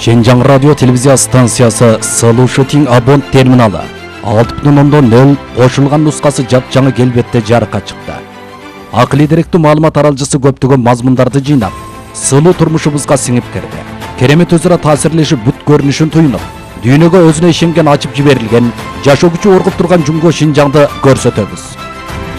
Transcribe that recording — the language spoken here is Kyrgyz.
Şenjan Radyo Televizya Stansiyası Solution Abon terminali 6.0 qo'shilgan nusxasi jap-жаңы kelbetde жарыққа chiqdi. Aqliy direktli ma'lumot aralchisi көптөгөн mazmunlarni жыйнап, сылуу turmushubuzga singib kirdi. Keremet özüra ta'sirleshib but ko'rinishini tuyunib, dүйнөгө өзүнө ишенген açıp жиберилген, жашоо күчү оргуп турган Жумго Шинжаңды көрсөтөбүз.